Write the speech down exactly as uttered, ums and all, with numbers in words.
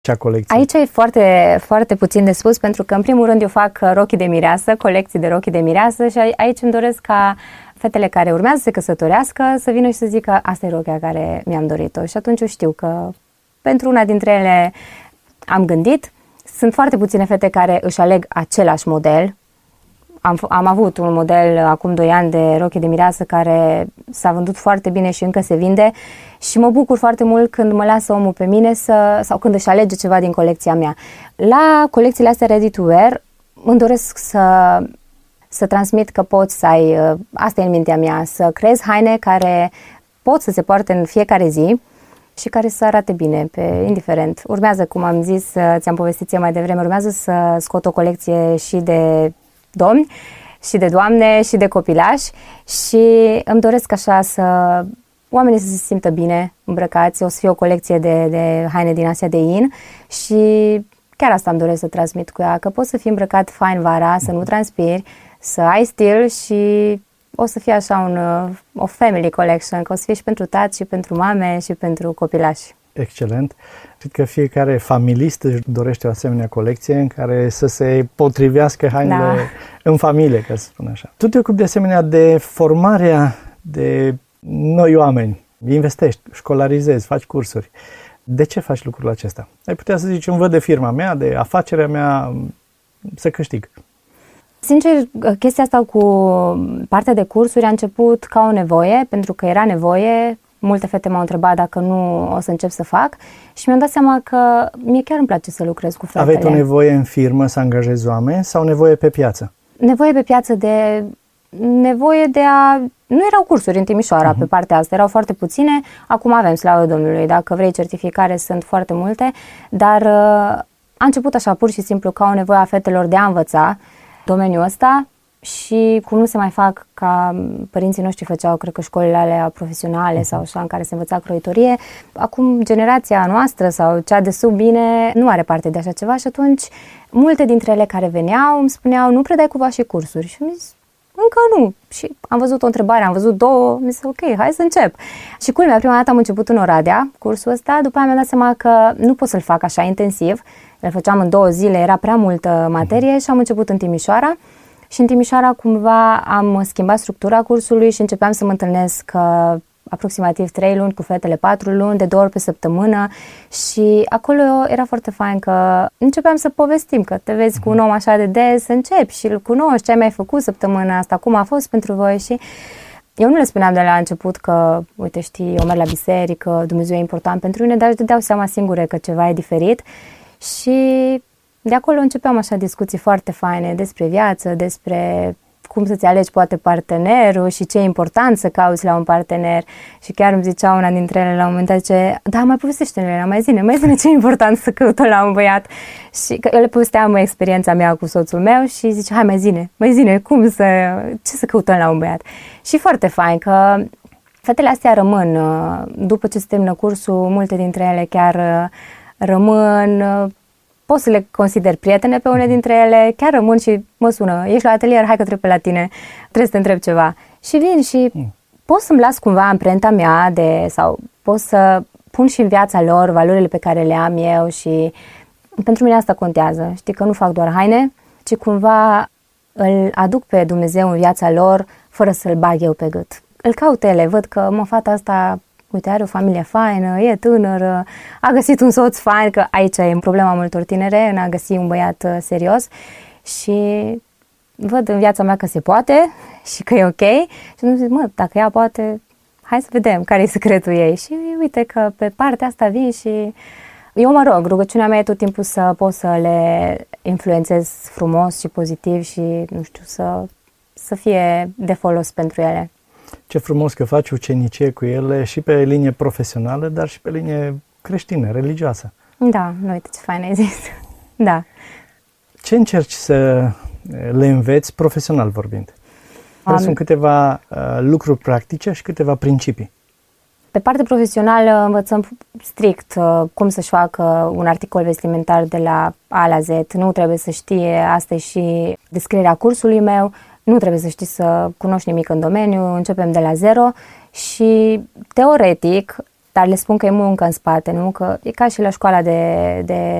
Cea colecție? Aici e foarte, foarte puțin de spus, pentru că în primul rând eu fac rochii de mireasă, colecții de rochii de mireasă și aici îmi doresc ca fetele care urmează să se căsătorească să vină și să zică asta e rochia care mi-am dorit-o. Și atunci eu știu că pentru una dintre ele am gândit. Sunt foarte puține fete care își aleg același model. Am, am avut un model acum doi ani de rochie de mireasă care s-a vândut foarte bine și încă se vinde și mă bucur foarte mult când mă lasă omul pe mine să, sau când își alege ceva din colecția mea. La colecțiile astea ready to wear îmi doresc să, să transmit că poți să ai, asta e în mintea mea, să creezi haine care pot să se poarte în fiecare zi și care să arate bine, pe indiferent. Urmează, cum am zis, ți-am povestit ție mai devreme, urmează să scot o colecție și de domni, și de doamne, și de copilași și îmi doresc așa să oamenii să se simtă bine îmbrăcați. O să fie o colecție de, de haine din Asia de In și chiar asta îmi doresc să transmit cu ea, că poți să fii îmbrăcat fain vara, să nu transpiri, să ai stil și o să fie așa un, o family collection, că o să fie și pentru tați, și pentru mame, și pentru copilași. Excelent. Cred că fiecare familist își dorește o asemenea colecție în care să se potrivească hainele da. în familie, ca să spun așa. Tu te ocupi de asemenea de formarea de noi oameni. Investești, școlarizezi, faci cursuri. De ce faci lucrul acesta? Ai putea să zici, îmi văd de firma mea, de afacerea mea, să câștig. Sincer, chestia asta cu partea de cursuri a început ca o nevoie, pentru că era nevoie. Multe fete m-au întrebat dacă nu o să încep să fac și mi-am dat seama că mie chiar îmi place să lucrez cu fetele. Aveai o nevoie în firmă să angajezi oameni sau nevoie pe piață? Nevoie pe piață de... Nevoie de a... Nu erau cursuri în Timișoara uh-huh. pe partea asta, erau foarte puține. Acum avem, slavă Domnului, dacă vrei certificare sunt foarte multe, dar a început așa pur și simplu ca o nevoie a fetelor de a învăța domeniul ăsta. Și cum nu se mai fac ca părinții noștri făceau, cred că școlile alea profesionale sau așa în care se învăța croitorie, acum generația noastră sau cea de sub mine nu are parte de așa ceva și atunci multe dintre ele care veneau îmi spuneau, nu predai cumva și cursuri? Și mi-am zis, încă nu. Și am văzut o întrebare, am văzut două, mi-am zis, ok, hai să încep. Și culmea, prima dată am început în Oradea cursul ăsta, după aia mi-am dat seama că nu pot să-l fac așa intensiv, le făceam în două zile, era prea multă materie și am început în Timișoara. Și în Timișoara cumva am schimbat structura cursului și începeam să mă întâlnesc uh, aproximativ trei luni cu fetele, patru luni, de două ori pe săptămână și acolo era foarte fain că începeam să povestim, că te vezi cu un om așa de des, începi și îl cunoști, ce ai mai făcut săptămâna asta, cum a fost pentru voi și eu nu le spuneam de la început că, uite știi, eu merg la biserică, Dumnezeu e important pentru mine, dar își dădeau seama singure că ceva e diferit și... De acolo începeam așa discuții foarte faine despre viață, despre cum să-ți alegi poate partenerul și ce e important să cauți la un partener. Și chiar îmi zicea una dintre ele la un moment dat, zice, da, mai povestește-ne, mai zine, mai zine ce e important să căut la un băiat. Și că eu le povesteam experiența mea cu soțul meu și zice, hai mai zine, mai zine, cum să, ce să căutăm la un băiat. Și foarte fain că fetele astea rămân, după ce se termină cursul, multe dintre ele chiar rămân. Pot să le consider prietene pe une dintre ele, chiar rămân și mă sună, ești la atelier, hai că trebuie la tine, trebuie să te întreb ceva. Și vin și mm. pot să-mi las cumva amprenta mea de, sau pot să pun și în viața lor valorile pe care le am eu și pentru mine asta contează. Știi că nu fac doar haine, ci cumva îl aduc pe Dumnezeu în viața lor fără să-l bag eu pe gât. Îl caut ele, văd că mă, fata asta... Uite, are o familie faină, e tânără, a găsit un soț fain, că aici e problema multor tinere, în a găsi un băiat serios și văd în viața mea că se poate și că e ok și nu zic, mă, dacă ea poate, hai să vedem care e secretul ei și uite că pe partea asta vin și eu mă rog, rugăciunea mea e tot timpul să pot să le influențez frumos și pozitiv și, nu știu, să, să fie de folos pentru ele. Ce frumos că faci ucenicie cu ele și pe linie profesională, dar și pe linie creștină, religioasă. Da, nu uite ce fain ai zis. Da. Ce încerci să le înveți profesional vorbind? Care Am... sunt câteva uh, lucruri practice și câteva principii? Pe partea profesională învățăm strict uh, cum să-și facă un articol vestimentar de la A la Z. Nu trebuie să știe, asta e și descrierea cursului meu, nu trebuie să știi să cunoști nimic în domeniu, începem de la zero și teoretic dar le spun că e muncă în spate, nu? Că e ca și la școala de, de